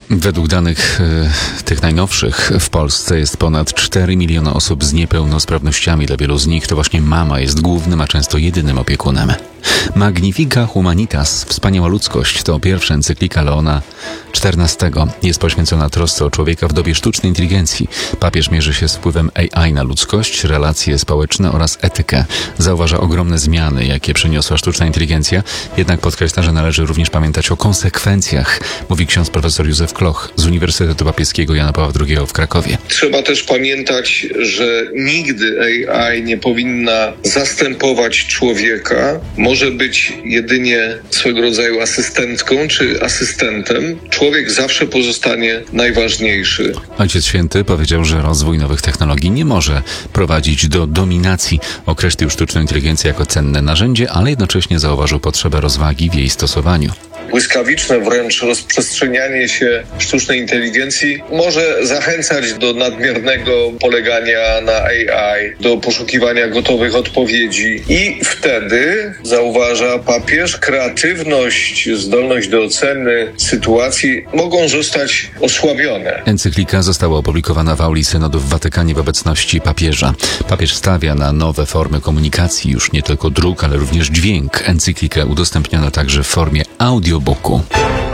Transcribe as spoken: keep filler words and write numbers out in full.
Według danych y, tych najnowszych w Polsce jest ponad cztery miliony osób z niepełnosprawnościami. Dla wielu z nich to właśnie mama jest głównym, a często jedynym opiekunem. Magnifica Humanitas, Wspaniała Ludzkość, to pierwsza encyklika Leona czternastego. Jest poświęcona trosce o człowieka w dobie sztucznej inteligencji. Papież mierzy się z wpływem A I na ludzkość, relacje społeczne oraz etykę. Zauważa ogromne zmiany, jakie przyniosła sztuczna inteligencja, jednak podkreśla, że należy również pamiętać o konsekwencjach, mówi ksiądz profesor Józef Kloch z Uniwersytetu Papieskiego Jana Pawła drugiego w Krakowie. Trzeba też pamiętać, że nigdy A I nie powinna zastępować człowieka. Może być jedynie swego rodzaju asystentką czy asystentem. Człowiek zawsze pozostanie najważniejszy. Ojciec Święty powiedział, że rozwój nowych technologii nie może prowadzić do dominacji. Określił sztuczną inteligencję jako cenne narzędzie, ale jednocześnie zauważył potrzebę rozwagi w jej stosowaniu. Błyskawiczne wręcz rozprzestrzenianie się sztucznej inteligencji może zachęcać do nadmiernego polegania na A I, do poszukiwania gotowych odpowiedzi i wtedy, zauważa papież, kreatywność, zdolność do oceny sytuacji mogą zostać osłabione. Encyklika została opublikowana w auli synodu w Watykanie w obecności papieża. Papież stawia na nowe formy komunikacji, już nie tylko druk, ale również dźwięk. Encyklikę udostępniono także w formie audiobooku.